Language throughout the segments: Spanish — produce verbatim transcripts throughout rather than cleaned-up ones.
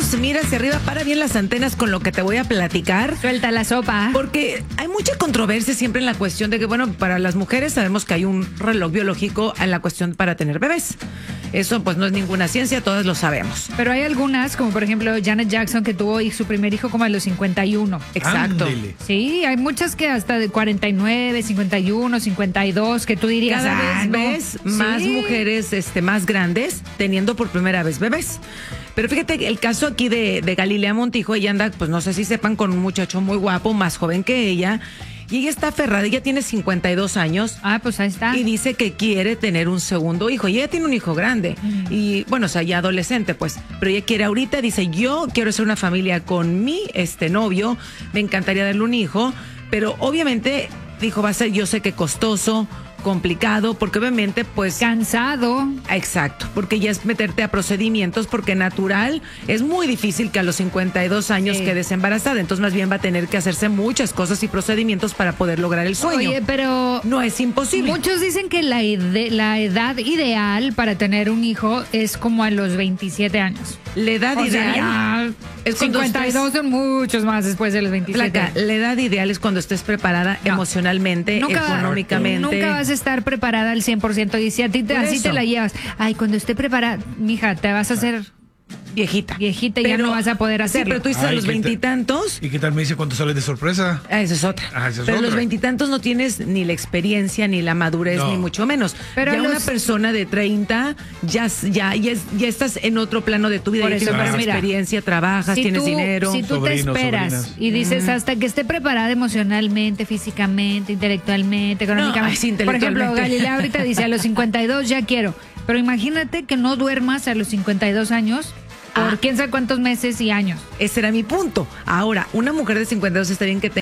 Dios, mira hacia arriba, para bien las antenas con lo que te voy a platicar. Suelta la sopa. Porque hay mucha controversia siempre en la cuestión de que, bueno, para las mujeres sabemos que hay un reloj biológico en la cuestión para tener bebés. Eso pues no es ninguna ciencia, todos lo sabemos. Pero hay algunas, como por ejemplo Janet Jackson, que tuvo su primer hijo como a los cincuenta y uno. Exacto. Ándele. Sí, hay muchas que hasta de cuarenta y nueve, cincuenta y uno, cincuenta y dos, que tú dirías, Cada ah, vez no. ves más Sí. mujeres este, más grandes teniendo por primera vez bebés. Pero fíjate, el caso aquí de, de Galilea Montijo, ella anda, pues no sé si sepan, con un muchacho muy guapo, más joven que ella. Y ella está aferrada, ella tiene cincuenta y dos años. Ah, pues ahí está. Y dice que quiere tener un segundo hijo. Y ella tiene un hijo grande. Mm. Y bueno, o sea, ya adolescente, pues. Pero ella quiere ahorita, dice, yo quiero hacer una familia con mi este novio. Me encantaría darle un hijo. Pero obviamente, dijo, va a ser, yo sé que costoso, complicado, porque obviamente, pues... Cansado. Exacto, porque ya es meterte a procedimientos, porque natural es muy difícil que a los cincuenta y dos años Sí. quedes embarazada. Entonces, más bien va a tener que hacerse muchas cosas y procedimientos para poder lograr el sueño. Oye, pero No es imposible. muchos dicen que la, ide- la edad ideal para tener un hijo es como a los veintisiete años. La edad O ideal sea, ya es cuando cincuenta y dos estés- son muchos más después de los veintisiete. Flaca, la edad ideal es cuando estés preparada No. emocionalmente, Nunca, económicamente. nunca vas a estar preparada al cien por ciento y si a ti te, Por así eso. te la llevas. Ay, cuando esté preparada, mija, te vas a hacer viejita. viejita y ya no vas a poder Sí, hacerlo. pero tú dices a Ay, los ¿qué tal? veintitantos. ¿Y qué tal me dice cuando sales de sorpresa? Ah, esa es otra. Ah, esa es pero a los otra. veintitantos no tienes ni la experiencia, ni la madurez, No. ni mucho menos. Pero ya a una los- persona de treinta, ya, ya, ya, es- ya estás en otro plano de tu vida. Por Ya eso, tienes pero más mira, experiencia, trabajas, Si tienes tú- dinero. Si tú Sobrinos, te esperas sobrinas. y dices hasta que esté preparada emocionalmente, físicamente, intelectualmente, económicamente. ay, sí, Por ejemplo, intelectualmente. Galilea ahorita dice a los cincuenta y dos ya quiero. Pero imagínate que no duermas a los cincuenta y dos años por Ah. quién sabe cuántos meses y años. Ese era mi punto. Ahora, una mujer de cincuenta y dos está bien que tenga.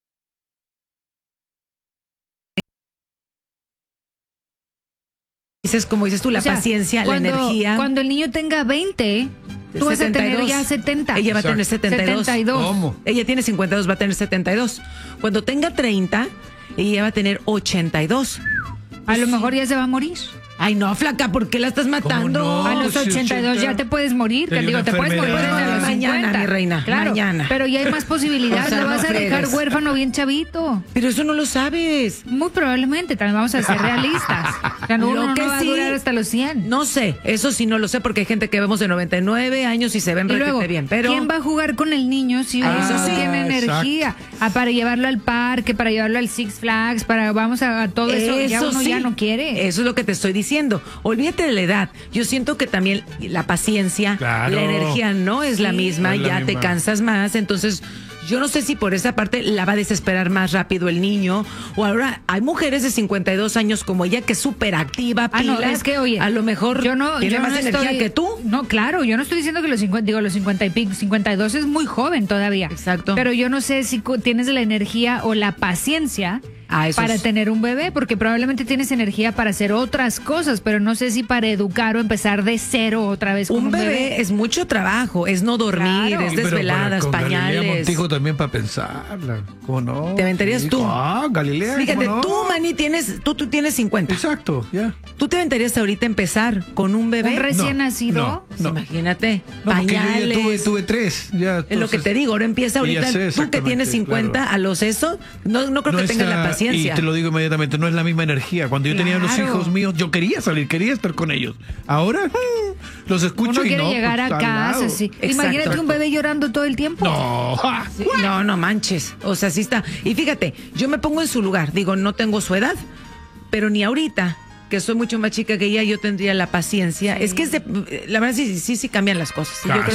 Dices, como dices tú, la O sea, paciencia, cuando- la energía. Cuando el niño tenga veinte, tú vas a setenta y tener dos. ya setenta. Ella va a Exacto. tener setenta y dos. setenta y dos. ¿Cómo? Ella tiene cincuenta y dos, va a tener setenta y dos. Cuando tenga treinta, ella va a tener ochenta y dos. A lo mejor ya se va a morir. Ay, no, flaca, ¿por qué la estás matando? no? A los si ochenta y dos ya ochenta, te puedes morir. Te sería digo, una te puedes morir enfermedad. desde los Mañana, cincuenta. mi reina, Claro, mañana. pero ya hay más posibilidades. O sea, Lo vas no a dejar fregues. huérfano bien chavito. Pero eso no lo sabes. Muy probablemente, también vamos a ser realistas. O sea, no, Lo uno que no va sí- a durar hasta los cien. No sé, eso sí no lo sé porque hay gente que vemos de noventa y nueve años y se ven Y luego, realmente bien. Pero ¿quién va a jugar con el niño si uno Ah, no eso sí. tiene energía? Ah, para llevarlo al parque, para llevarlo al Six Flags, para vamos a, a todo eso, ya uno sí, ya no quiere. Eso es lo que te estoy diciendo. Olvídate de la edad. Yo siento que también la paciencia, Claro. la energía no es la Sí. misma, No es la ya te misma. cansas más. Entonces, yo no sé si por esa parte la va a desesperar más rápido el niño. O ahora, hay mujeres de cincuenta y dos años como ella que es súper activa, Ah, no, pilas. es que, oye, a lo mejor yo no, tiene yo más no energía estoy- que tú. No, claro, yo no estoy diciendo que los cincuenta, digo, los cincuenta y pico, cincuenta y dos es muy joven todavía. Exacto. Pero yo no sé si cu- tienes la energía o la paciencia Ah, eso para es- tener un bebé, porque probablemente tienes energía para hacer otras cosas, pero no sé si para educar o empezar de cero otra vez con Un un, bebé, es mucho trabajo, es no dormir, Claro. es Sí, pero desveladas, para- con Galilea pañales. Montijo también para pensarla. ¿Cómo no? ¿Te aventarías Sí, tú? Ah, Galilea. Fíjate, ¿cómo no? tú, Manny, tienes, tú, tú tienes cincuenta. Exacto, ya. ¿Tú te aventarías ahorita a empezar con un bebé? Un recién No, nacido. no. Pues imagínate, No, porque yo pañales. ya tuve, tuve tres. Ya, Es lo que entonces- te digo, ahora empieza Y ya ahorita. sé Tú que exactamente, tienes cincuenta, claro. a los eso, no, no creo No que tengas está- la paciencia. Y te lo digo inmediatamente, no es la misma energía. Cuando yo tenía los Claro. hijos míos, yo quería salir, quería estar con ellos. Ahora mm, los escucho Uno y quiere no, llegar pues, a al casa, lado. sí. Exacto. Imagínate un bebé llorando todo el tiempo. No. ¡Ja! Sí, no, no manches. O sea, sí está. Y fíjate, yo me pongo en su lugar. Digo, no tengo su edad, pero ni ahorita, que soy mucho más chica que ella, yo tendría la paciencia. Es que es de- la verdad sí, sí, sí cambian las cosas. Y yo Ah, creo